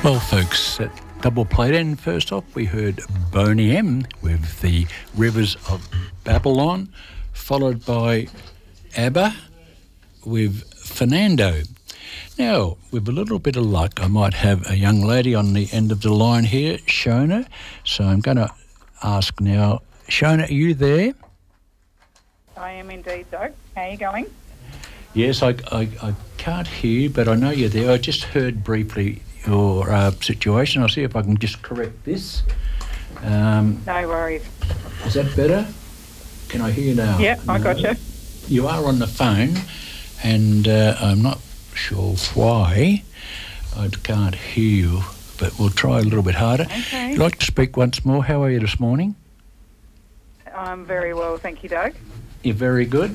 Well, folks, at Double Plate In, first off, we heard Boney M with the Rivers of Babylon, followed by ABBA with Fernando. Now, with a little bit of luck, I might have a young lady on the end of the line here, Shona. So I'm going to ask now, Shona, are you there? I am indeed, Doug. How are you going? Yes, I can't hear you, but I know you're there. I just heard briefly your situation. I'll see if I can just correct this. No worries. Is that better? Can I hear you now? Yeah, I got you. You are on the phone, and I'm not sure why I can't hear you, but we'll try a little bit harder. Okay. You'd like to speak once more? How are you this morning? I'm very well, thank you, Doug. You're very good.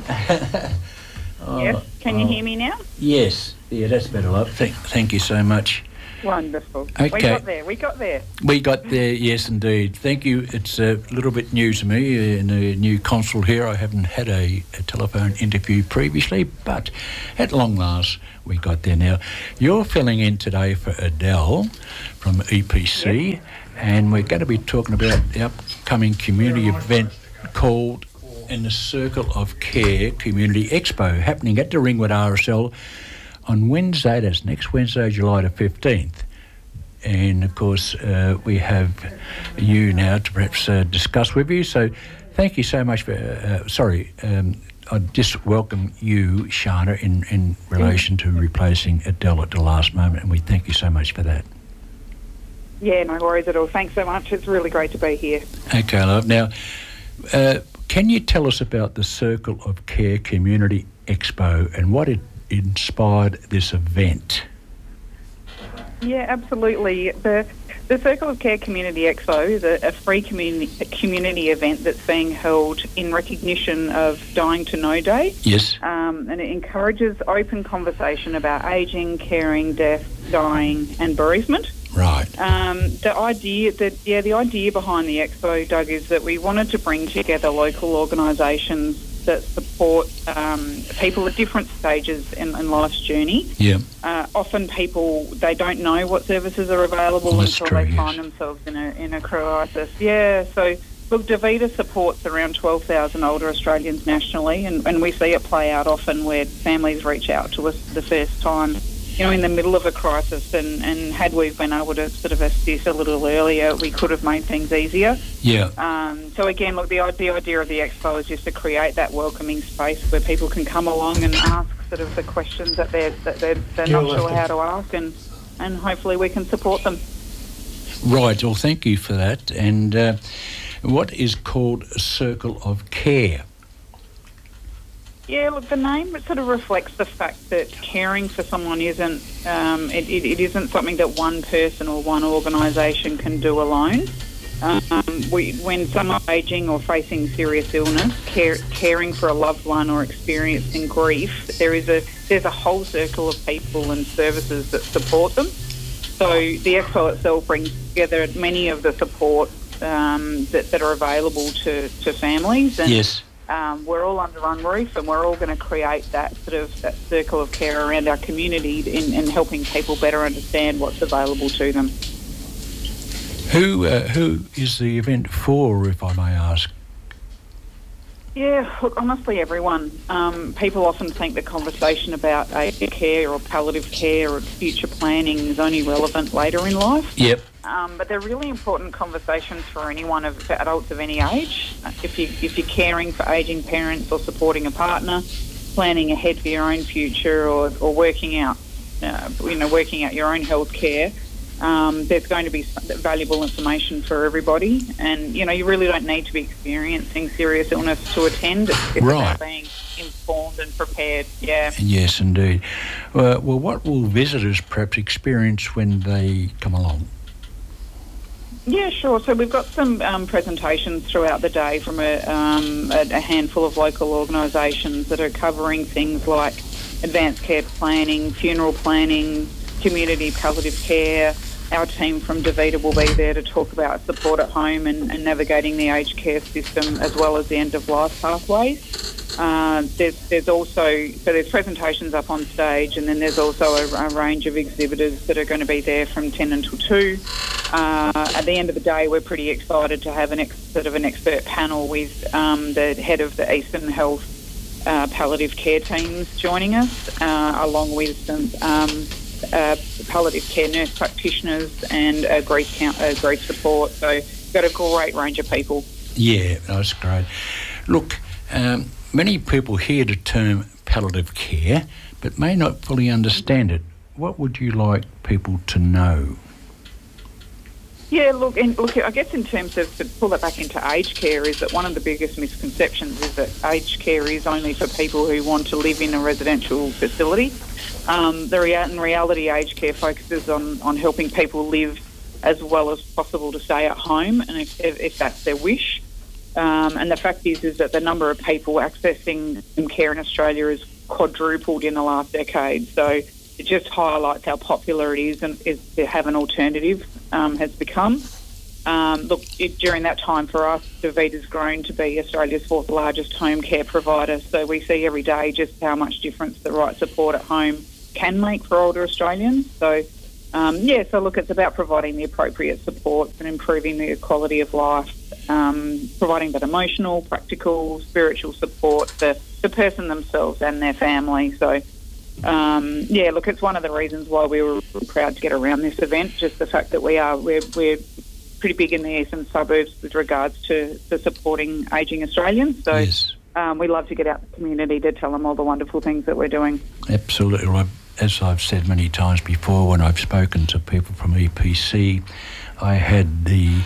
Yes. Can you hear me now? Yes. Yeah, that's better, love. Thank you so much. Wonderful. Okay. We got there. We got there, yes, indeed. Thank you. It's a little bit new to me in a new console here. I haven't had a telephone interview previously, but at long last, we got there now. You're filling in today for Adele from EPC, Yes. and we're going to be talking about the upcoming community event called In the Circle of Care Community Expo, happening at the Ringwood RSL on Wednesday, that's next Wednesday, July the 15th. And, of course, we have you now to perhaps discuss with you. So thank you so much for... I just welcome you, Shana, in relation to replacing Adele at the last moment, and we thank you so much for that. Yeah, no worries at all. Thanks so much. It's really great to be here. Okay, love. Now, can you tell us about the Circle of Care Community Expo and what it inspired this event? Yeah, absolutely. The Circle of Care Community Expo is a free community event that's being held in recognition of Dying to Know Day. Yes. And it encourages open conversation about ageing, caring, death, dying and bereavement. Right. The idea behind the expo, Doug, is that we wanted to bring together local organisations that support people at different stages in life's journey. Yeah. Often people, they don't know what services are available until they find themselves in a crisis. Yeah, so look, DaVita supports around 12,000 older Australians nationally, and we see it play out often where families reach out to us for the first time, in the middle of a crisis, and had we been able to sort of assist a little earlier, we could have made things easier. Yeah. So again, look, the idea of the expo is just to create that welcoming space where people can come along and ask sort of the questions that they're not sure how to ask, and hopefully we can support them. Right. Well, thank you for that. And what is called a Circle of Care? Yeah, look, the name sort of reflects the fact that caring for someone isn't it isn't something that one person or one organisation can do alone. When someone's ageing or facing serious illness, caring for a loved one or experiencing grief, there's a whole circle of people and services that support them. So the expo itself brings together many of the support that are available to families. And, yes. We're all under one roof, and we're all going to create that circle of care around our community in helping people better understand what's available to them. Who is the event for, if I may ask? Yeah, look, honestly, everyone. People often think the conversation about aged care or palliative care or future planning is only relevant later in life. Yep. But they're really important conversations for anyone, for adults of any age. If you're caring for ageing parents or supporting a partner, planning ahead for your own future, or working out your own health care, there's going to be valuable information for everybody. And you really don't need to be experiencing serious illness to attend. It's about being informed and prepared. Yeah. Yes, indeed. Well, what will visitors perhaps experience when they come along? Yeah, sure. So we've got some presentations throughout the day from a handful of local organisations that are covering things like advanced care planning, funeral planning, community palliative care. Our team from DaVita will be there to talk about support at home and navigating the aged care system, as well as the end-of-life pathways. There's also, so there's presentations up on stage, and then there's also a range of exhibitors that are going to be there from 10 until 2. At the end of the day, we're pretty excited to have an expert panel with the head of the Eastern Health palliative care teams joining us, along with some palliative care nurse practitioners and grief support. So we've got a great range of people. Yeah, that's great. Look, many people hear the term palliative care but may not fully understand it. What would you like people to know? Yeah, look. I guess in terms of, to pull that back into aged care, is that one of the biggest misconceptions is that aged care is only for people who want to live in a residential facility. In reality, aged care focuses on helping people live as well as possible to stay at home, and if that's their wish. And the fact is that the number of people accessing care in Australia has quadrupled in the last decade. So it just highlights how popular it is and is to have an alternative has become. During that time for us, DaVita's grown to be Australia's 4th largest home care provider. So we see every day just how much difference the right support at home can make for older Australians. So it's about providing the appropriate support and improving their quality of life, providing that emotional, practical, spiritual support for the person themselves and their family. So, it's one of the reasons why we were proud to get around this event, just the fact that we're pretty big in the eastern suburbs with regards to supporting ageing Australians. So yes. We love to get out in the community to tell them all the wonderful things that we're doing. Absolutely right. As I've said many times before, when I've spoken to people from EPC, I had the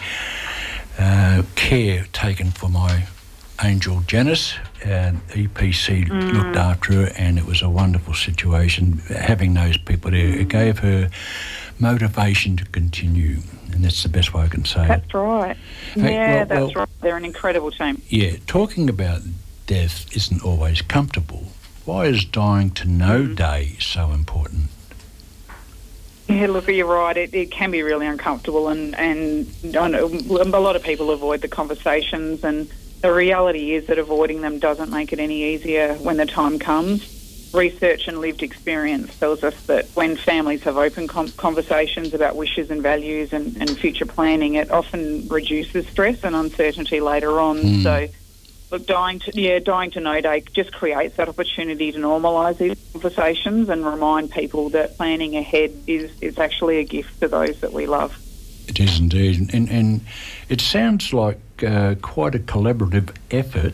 care taken for my angel Janice, and EPC looked after her, and it was a wonderful situation. Having those people there, it gave her motivation to continue, and that's the best way I can say That's right. Hey, that's right. They're an incredible team. Yeah, talking about death isn't always comfortable. Why is Dying to Know Day so important? Yeah, look, you're right. It can be really uncomfortable, and I know a lot of people avoid the conversations, and the reality is that avoiding them doesn't make it any easier when the time comes. Research and lived experience tells us that when families have open conversations about wishes and values and future planning, it often reduces stress and uncertainty later on. So, look, Dying to Know Day just creates that opportunity to normalise these conversations and remind people that planning ahead is actually a gift to those that we love. It is indeed, and it sounds like quite a collaborative effort.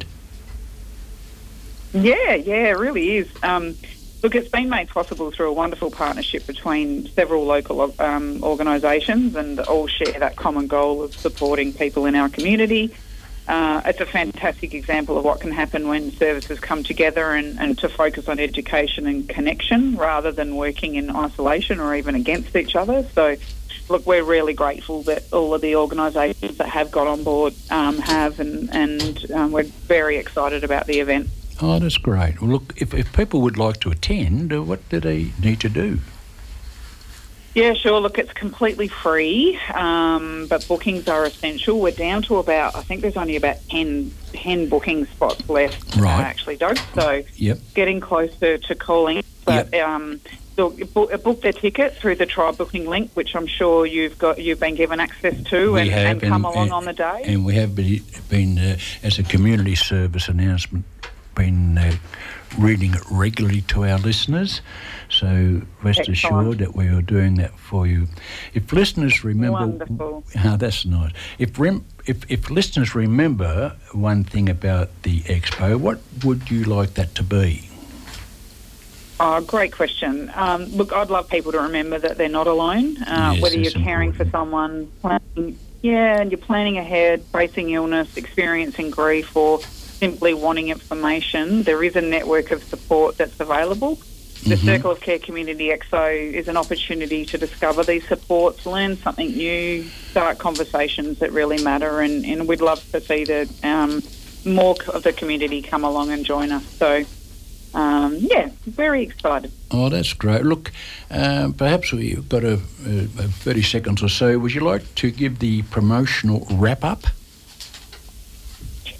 Yeah, it really is. Look, it's been made possible through a wonderful partnership between several local organisations, and all share that common goal of supporting people in our community. It's a fantastic example of what can happen when services come together and to focus on education and connection rather than working in isolation or even against each other. So, look, we're really grateful that all of the organisations that have got on board have, and we're very excited about the event. Oh, that's great. Well, look, if people would like to attend, what do they need to do? Yeah, sure. Look, it's completely free, but bookings are essential. We're down to I think there's only about 10 booking spots left, actually, Doug. So getting closer to calling. But book their ticket through the Tribe booking link, which I'm sure you've been given access to, and come along on the day. And we have been as a community service announcement, been reading it regularly to our listeners, so rest assured that we are doing that for you. If listeners remember, wonderful. That's nice. If listeners remember one thing about the expo, what would you like that to be? Oh, great question. Look, I'd love people to remember that they're not alone. Yes, whether you're caring for someone, and you're planning ahead, facing illness, experiencing grief, or simply wanting information, there is a network of support that's available. The Circle of Care Community Expo is an opportunity to discover these supports, learn something new, start conversations that really matter, and we'd love to see more of the community come along and join us. So, very excited. Oh, that's great. Look, perhaps we've got a 30 seconds or so. Would you like to give the promotional wrap-up?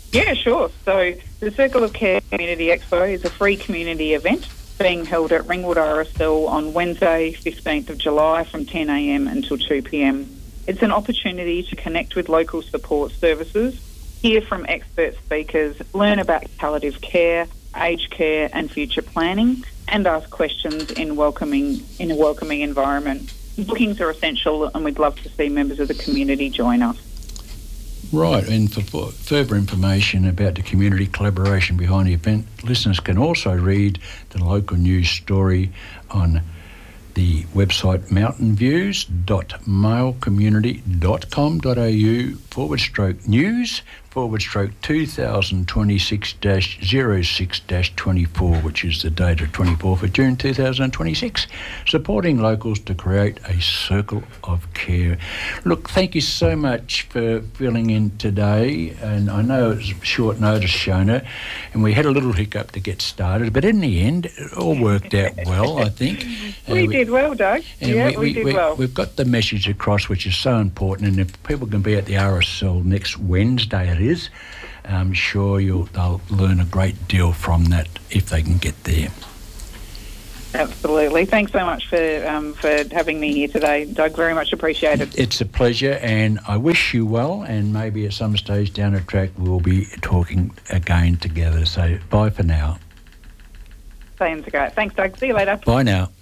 Yeah, sure. So the Circle of Care Community Expo is a free community event being held at Ringwood RSL on Wednesday, 15th of July from 10 a.m. until 2 p.m. It's an opportunity to connect with local support services, hear from expert speakers, learn about palliative care, aged care and future planning, and ask questions in a welcoming environment. Bookings are essential and we'd love to see members of the community join us. Right, and for further information about the community collaboration behind the event, listeners can also read the local news story on the website mountainviews.mailcommunity.com.au/news/2026-06-24, which is the date of 24th of June 2026, supporting locals to create a circle of care. Look, thank you so much for filling in today, and I know it was short notice, Shona, and we had a little hiccup to get started, but in the end, it all worked out well, I think. We did well, Doug. Yeah, we did well. We've got the message across, which is so important, and if people can be at the RSL next Wednesday, it is, I'm sure they'll learn a great deal from that if they can get there. Absolutely. Thanks so much for having me here today, Doug. Very much appreciated. It's a pleasure, and I wish you well, and maybe at some stage down the track we'll be talking again together. So bye for now. Thanks, Doug. See you later. Bye now.